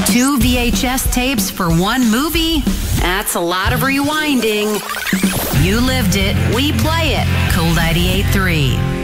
2 VHS tapes for one movie? That's a lot of rewinding. You lived it, we play it. Cool 98.3.